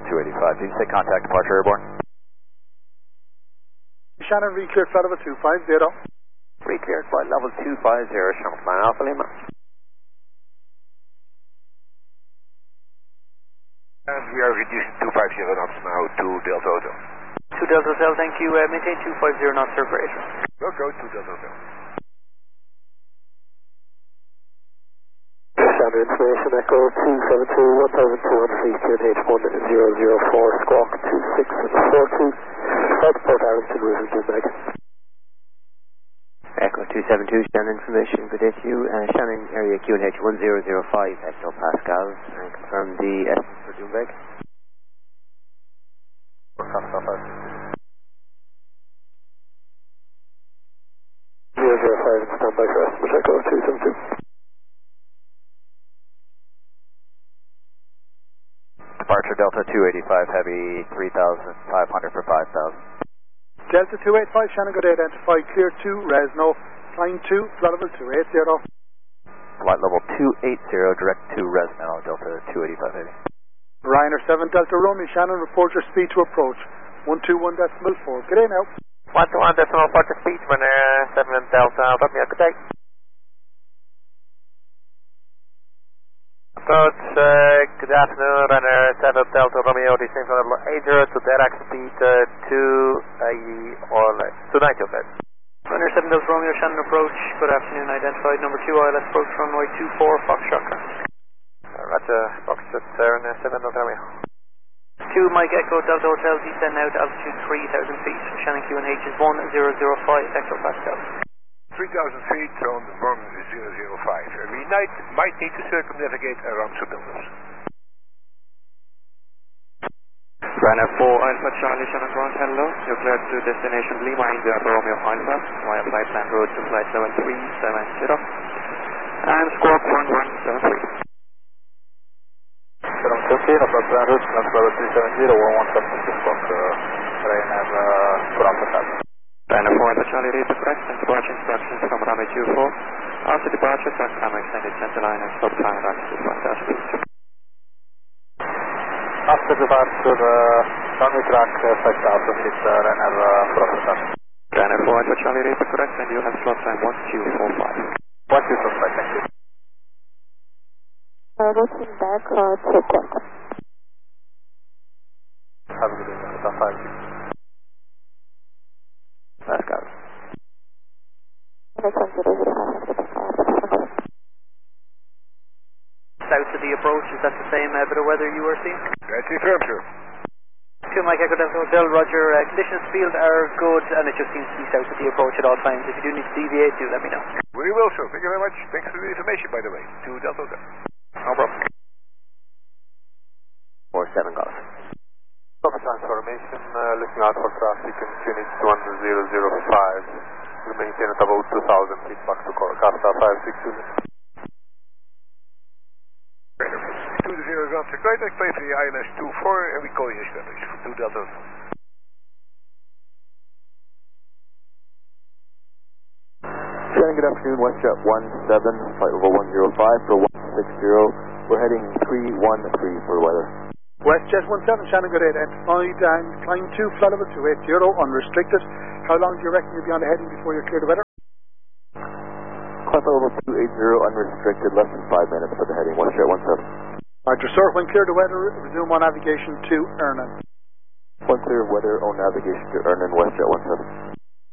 285. Did you say contact departure airborne? Shannon, recleared flight level 250. Recleared flight level 250, Shannon Flying Alpha Lima. And we are reducing 250 knots now to Delta Hotel. 2 Delta Hotel, thank you. Maintain 250 knots, sir, for Asia. We'll go to Delta Hotel. Standard information, Echo 272, 1200 feet, cleared H1004, squawk 2642, South Port Arlington, route to Meg. Echo 272, Shannon information, good day to you. Shannon area QNH 1005 hectopascals, and confirm the essence for Doonbeg. 005 standby for estimate, Echo 272. Departure Delta 285 Heavy 3,500 for 5,000. Delta 285, Shannon, good day, identify, clear 2, Resno, flying 2, flight level 280. Flight level 280, direct to Resno, Delta 285 Heavy. Ryanair 7, Delta Romeo, Shannon, report your speed to approach, 121.4. Good day now. 121.4 to speed, Ryanair 7 Delta, Romeo, good day. Approach, good afternoon, Ryanair 7 Delta Romeo, descent from level 80 to direct speed 290, okay. Ryanair 7 Delta Romeo, Shannon approach, good afternoon, identified number 2 ILS approach runway 24, Foxtrot. Roger, Foxtrot, Ryanair 7 Delta Romeo. 2 Mike Echo Delta Hotel, descend now to altitude 3,000 feet, Shannon QNH is 1005 hectopascals. 3,000 feet on 1005. We might need to circumnavigate around some buildings. Ryanair 4 Alpha Charlie, Shannon ground, hello. You're cleared to destination Lima, India for Romeo Alpha, via flight plan road to flight level 370. And squawk 1173. Shalom 50, approach plan route, flight level 370, 1176, squawk Ryanair 4 Alpha Charlie. Ryanair 4 Alpha Charlie, read the correct and departure instructions from runway 24. After departure, TRACON extended center line and stop time at altitude 1,000 feet. After departure, runway track, flight Alpha 6, Ryanair 4 Alpha Charlie. Ryanair 4 Alpha Charlie, read the correct and you have slot time 1245. 1245, thank you. Routine back to Delta. Have a good evening, Delta 5. Pascal. South of the approach, is that the same bit of weather you were seeing? That's confirmed, sir. 2 Mike Echo Delta Hotel, Roger, conditions field are good and it just seems to be south of the approach at all times. If you do need to deviate, do let me know. We will, sir. Thank you very much. Thanks for the information, by the way, to Delta Hotel. No problem. 47 golf. Proper transformation, looking out for traffic in QNH 1005. We maintain at about 2,000 feet back to Jakarta 562. 20 ground check right, I play for the ILS 24 and we call you established for 2 Delta. Shannon, good afternoon, WestJet 17, flight level 105 for 160. We're heading 313 for the weather. WestJet 17, Shannon, good day, identified, and flying 2, flight level 280, unrestricted. How long do you reckon you'll be on the heading before you're clear the weather? Flight level 280, unrestricted, less than 5 minutes for the heading, WestJet 17. Roger, sir, when clear the weather, resume on navigation to Ernan. One clear of weather, on navigation to Ernan, WestJet 17.